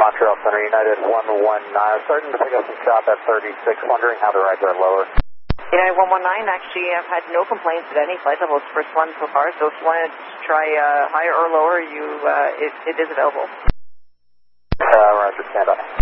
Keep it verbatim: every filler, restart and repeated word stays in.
Montreal Center, United one one nine, starting to pick up some shop at thirty-six, wondering how the rides are lower. United one one nine, actually I've had no complaints at any flight level. It's the first one so far, so if you want to try uh, higher or lower, you uh, it, it is available. Uh, Roger, stand by.